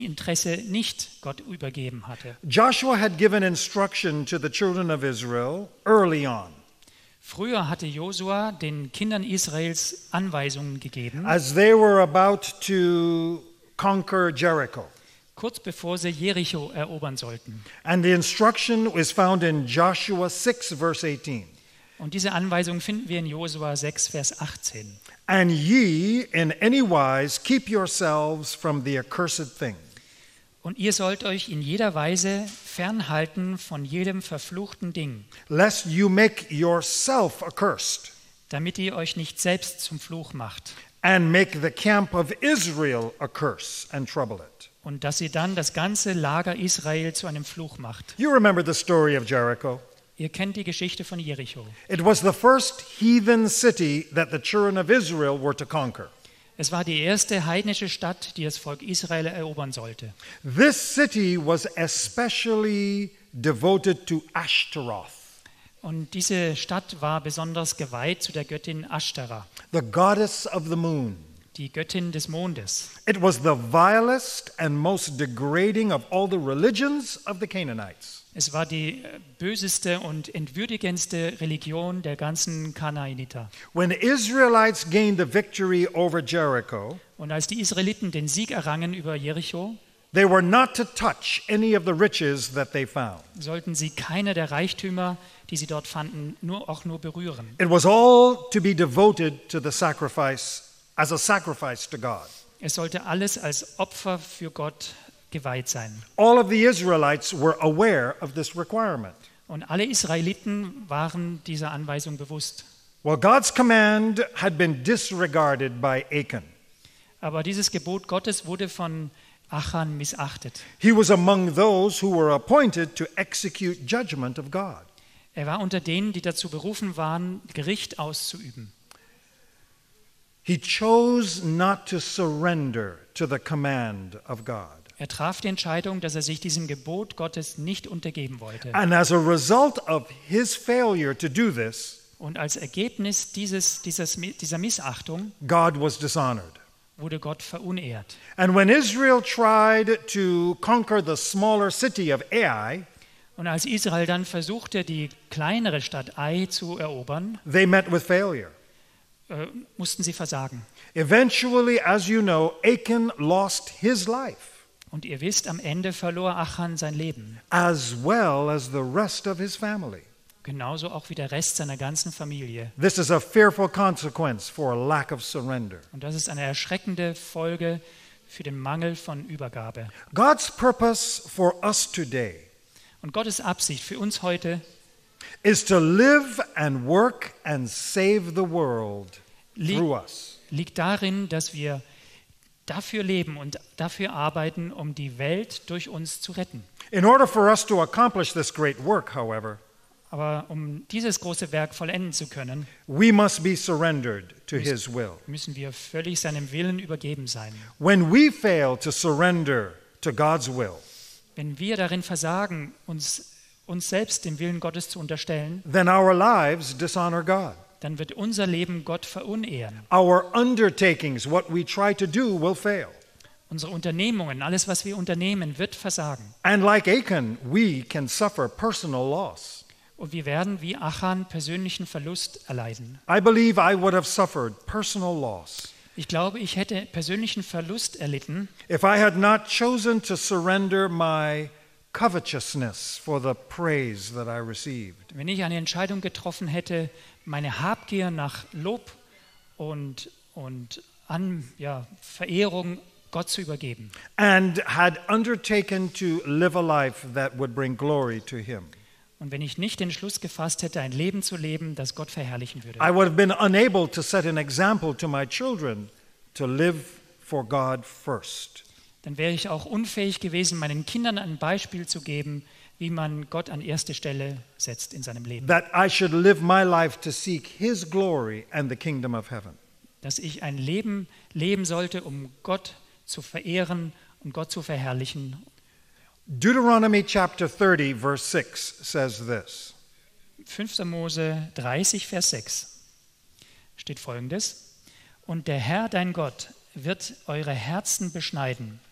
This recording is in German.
Interesse nicht Gott übergeben hatte. Joshua had given instruction to the children of Israel early on. Früher hatte Josua den Kindern Israels Anweisungen gegeben, As they were about to conquer Jericho. kurz bevor sie Jericho erobern sollten. And the instruction is found in Joshua 6, verse 18. Und diese Anweisung finden wir in Josua 6, Vers 18. And ye in any wise keep yourselves from the accursed thing. Und ihr sollt euch in jeder Weise fernhalten von jedem verfluchten Ding, Lest you make yourself accursed, damit ihr euch nicht selbst zum Fluch macht. and make the camp of Israel a curse and trouble it. Und dass ihr dann das ganze Lager Israel zu einem Fluch macht. You remember the story of Jericho. Ihr kennt die Geschichte von Jericho. It was the first heathen city that the children of Israel were to conquer. Es war die erste heidnische Stadt, die das Volk Israel erobern sollte. This city was especially devoted to Ashtaroth, Und diese Stadt war besonders geweiht zu der Göttin Ashtoreth, the goddess of the moon. die Göttin des Mondes. It was the vilest and most degrading of all the religions of the Canaanites. Es war die böseste und entwürdigendste Religion der ganzen Kanaaniter. When Israelites gained the victory over Jericho, Und als die Israeliten den Sieg errangen über Jericho, they were not to touch any of the riches that they found. sollten sie keine der Reichtümer, die sie dort fanden, nur berühren. It was all to be devoted to the sacrifice, as a sacrifice to God. Es sollte alles als Opfer für Gott geweiht sein. All of the Israelites were aware of this requirement. Und alle Israeliten waren dieser Anweisung bewusst. Well, God's command had been disregarded by Achan. Aber dieses Gebot Gottes wurde von Achan missachtet. He was among those who were appointed to execute judgment of God. Er war unter denen, die dazu berufen waren, Gericht auszuüben. He chose not to surrender to the command of God. Er traf die Entscheidung, dass er sich diesem Gebot Gottes nicht untergeben wollte. And as a result of his failure to do this, Und als Ergebnis dieser Missachtung God was dishonored. wurde Gott verunehrt. And when Israel tried to conquer the smaller city of Ai, Und als Israel dann versuchte, die kleinere Stadt Ai zu erobern, they met with failure. mussten sie versagen. Eventually, as you know, Achan lost his life, Und ihr wisst, am Ende verlor Achan sein Leben. as well as the rest of his family. Genauso auch wie der Rest seiner ganzen Familie. This is a fearful consequence for a lack of surrender. Und das ist eine erschreckende Folge für den Mangel von Übergabe. God's purpose for us today Und Gottes Absicht für uns heute is to live and work and save the world through us. liegt darin, dass wir dafür leben und dafür arbeiten, um die Welt durch uns zu retten. In order for us to accomplish this great work, however, Aber um dieses große Werk vollenden zu können, we must be surrendered to His will. müssen wir völlig seinem Willen übergeben sein. When we fail to surrender to God's will, Wenn wir darin versagen, uns selbst dem Willen Gottes zu unterstellen, then our lives dishonor God. dann wird unser Leben Gott verunehren. Our undertakings, what we try to do, will fail. Unsere Unternehmungen, alles, was wir unternehmen, wird versagen. And like Achan, we can suffer personal loss. Und wir werden wie Achan persönlichen Verlust erleiden. I believe I would have suffered personal loss Ich glaube, ich hätte persönlichen Verlust erlitten, if I had not chosen to surrender my covetousness for the praise that I received. wenn ich eine Entscheidung getroffen hätte, meine Habgier nach Lob und Verehrung Gott zu übergeben. And had undertaken to live a life that would bring glory to Him. Und wenn ich nicht den Schluss gefasst hätte, ein Leben zu leben, das Gott verherrlichen würde. I would have been unable to set an example to my children to live for God first. Dann wäre ich auch unfähig gewesen, meinen Kindern ein Beispiel zu geben, wie man Gott an erste Stelle setzt in seinem Leben. That I should live my life to seek His glory and the kingdom of heaven. Dass ich ein Leben leben sollte, um Gott zu verehren und Gott zu verherrlichen. Deuteronomy chapter 30, verse 6 says this. 5. Mose 30, Vers 6 steht Folgendes. Und der Herr, dein Gott, wird eure Herzen beschneiden,